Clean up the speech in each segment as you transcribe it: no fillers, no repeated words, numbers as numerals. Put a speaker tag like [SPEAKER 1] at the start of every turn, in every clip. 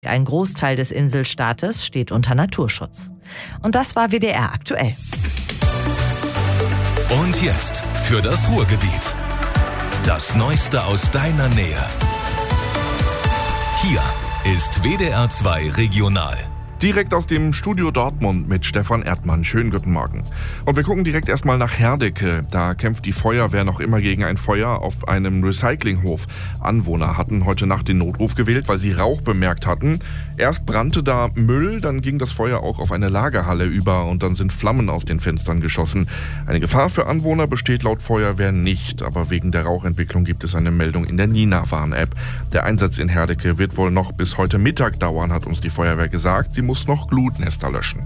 [SPEAKER 1] Ein Großteil des Inselstaates steht unter Naturschutz. Und das war WDR aktuell.
[SPEAKER 2] Und jetzt für das Ruhrgebiet. Das Neueste aus deiner Nähe. Hier ist WDR 2 Regional.
[SPEAKER 3] Direkt aus dem Studio Dortmund mit Stefan Erdmann. Schönen guten Morgen. Und wir gucken direkt erstmal nach Herdecke. Da kämpft die Feuerwehr noch immer gegen ein Feuer auf einem Recyclinghof. Anwohner hatten heute Nacht den Notruf gewählt, weil sie Rauch bemerkt hatten. Erst brannte da Müll, dann ging das Feuer auch auf eine Lagerhalle über und dann sind Flammen aus den Fenstern geschossen. Eine Gefahr für Anwohner besteht laut Feuerwehr nicht, aber wegen der Rauchentwicklung gibt es eine Meldung in der Nina-Warn-App. Der Einsatz in Herdecke wird wohl noch bis heute Mittag dauern, hat uns die Feuerwehr gesagt. Sie muss noch Glutnester löschen.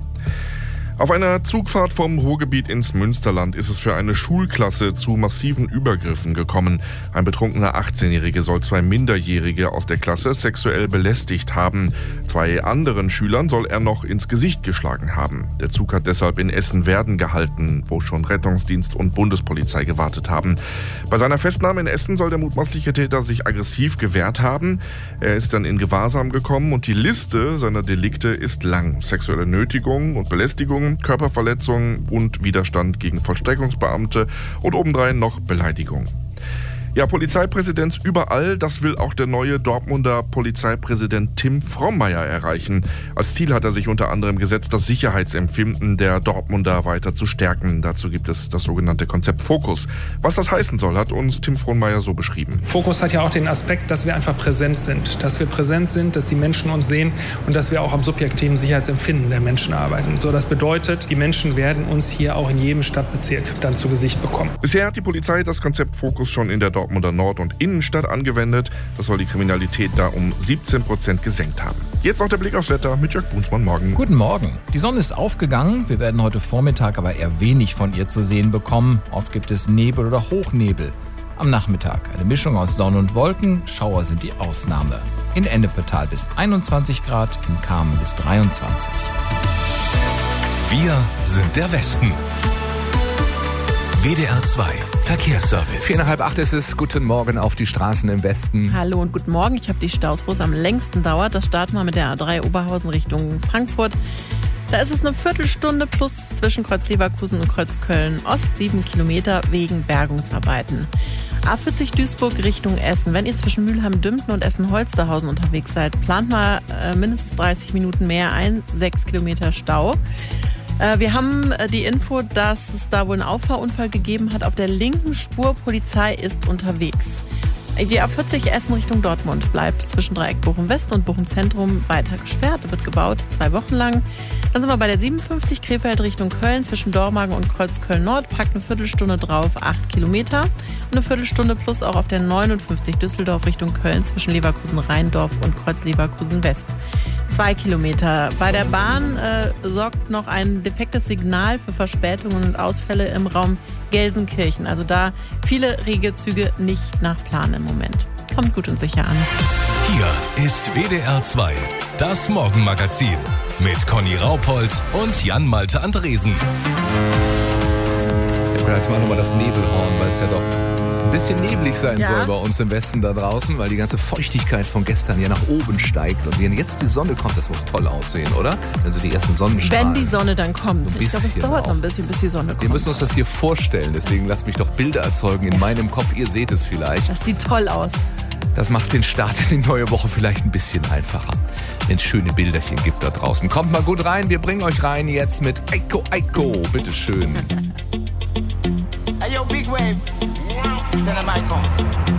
[SPEAKER 3] Auf einer Zugfahrt vom Ruhrgebiet ins Münsterland ist es für eine Schulklasse zu massiven Übergriffen gekommen. Ein betrunkener 18-Jährige soll 2 Minderjährige aus der Klasse sexuell belästigt haben. 2 anderen Schülern soll er noch ins Gesicht geschlagen haben. Der Zug hat deshalb in Essen-Werden gehalten, wo schon Rettungsdienst und Bundespolizei gewartet haben. Bei seiner Festnahme in Essen soll der mutmaßliche Täter sich aggressiv gewehrt haben. Er ist dann in Gewahrsam gekommen und die Liste seiner Delikte ist lang. Sexuelle Nötigung und Belästigung, Körperverletzung und Widerstand gegen Vollstreckungsbeamte und obendrein noch Beleidigung. Ja, Polizeipräsenz überall, das will auch der neue Dortmunder Polizeipräsident Tim Frommeier erreichen. Als Ziel hat er sich unter anderem gesetzt, das Sicherheitsempfinden der Dortmunder weiter zu stärken. Dazu gibt es das sogenannte Konzept Fokus. Was das heißen soll, hat uns Tim Frommeier so beschrieben.
[SPEAKER 4] Fokus hat ja auch den Aspekt, dass wir einfach präsent sind. Dass wir präsent sind, dass die Menschen uns sehen und dass wir auch am subjektiven Sicherheitsempfinden der Menschen arbeiten. So, das bedeutet, die Menschen werden uns hier auch in jedem Stadtbezirk dann zu Gesicht bekommen.
[SPEAKER 3] Bisher hat die Polizei das Konzept Fokus schon in der Dortmunder Nord- und Innenstadt angewendet. Das soll die Kriminalität da um 17% gesenkt haben. Jetzt noch der Blick aufs Wetter mit Jörg Brunsmann. Morgen.
[SPEAKER 5] Guten Morgen. Die Sonne ist aufgegangen. Wir werden heute Vormittag aber eher wenig von ihr zu sehen bekommen. Oft gibt es Nebel oder Hochnebel. Am Nachmittag eine Mischung aus Sonne und Wolken. Schauer sind die Ausnahme. In Ennepetal bis 21 Grad, in Kamen bis 23.
[SPEAKER 2] Wir sind der Westen. WDR 2 Verkehrsservice.
[SPEAKER 6] 7:45 ist es. Guten Morgen auf die Straßen im Westen.
[SPEAKER 7] Hallo und guten Morgen. Ich habe die Staus, wo es am längsten dauert. Da starten wir mit der A3 Oberhausen Richtung Frankfurt. Da ist es eine Viertelstunde plus zwischen Kreuz Leverkusen und Kreuz Köln-Ost, 7 Kilometer wegen Bergungsarbeiten. A40 Duisburg Richtung Essen. Wenn ihr zwischen Mülheim-Dümpten und Essen-Holsterhausen unterwegs seid, plant mal mindestens 30 Minuten mehr ein, 6 Kilometer Stau. Wir haben die Info, dass es da wohl einen Auffahrunfall gegeben hat. Auf der linken Spur, Polizei ist unterwegs. Die A40 Essen Richtung Dortmund bleibt zwischen Dreieck Bochum West und Bochum Zentrum weiter gesperrt. Wird gebaut 2 Wochen lang. Dann sind wir bei der 57 Krefeld Richtung Köln zwischen Dormagen und Kreuz Köln Nord. Packt eine Viertelstunde drauf, 8 Kilometer. Und eine Viertelstunde plus auch auf der 59 Düsseldorf Richtung Köln zwischen Leverkusen-Rheindorf und Kreuz Leverkusen West. 2 Kilometer. Bei der Bahn sorgt noch ein defektes Signal für Verspätungen und Ausfälle im Raum Gelsenkirchen. Also da viele Regezüge nicht nach Plan im Moment. Kommt gut und sicher an.
[SPEAKER 2] Hier ist WDR 2, das Morgenmagazin mit Conny Raupold und Jan-Malte Andresen.
[SPEAKER 6] Vielleicht mal nochmal das Nebelhorn, weil es ja doch ein bisschen neblig sein soll bei uns im Westen da draußen, weil die ganze Feuchtigkeit von gestern ja nach oben steigt. Und wenn jetzt die Sonne kommt, das muss toll aussehen, oder? Also die ersten Sonnenstrahlen.
[SPEAKER 7] Wenn die Sonne dann kommt. Ich glaube, es dauert noch ein bisschen, bis die Sonne kommt.
[SPEAKER 6] Wir müssen uns das hier vorstellen, deswegen lasst mich doch Bilder erzeugen in meinem Kopf. Ihr seht es vielleicht.
[SPEAKER 7] Das sieht toll aus.
[SPEAKER 6] Das macht den Start in die neue Woche vielleicht ein bisschen einfacher, wenn es schöne Bilderchen gibt da draußen. Kommt mal gut rein, wir bringen euch rein jetzt mit Eiko Eiko. Bitteschön.
[SPEAKER 8] Hey yo, Big Wave. Tell them I come.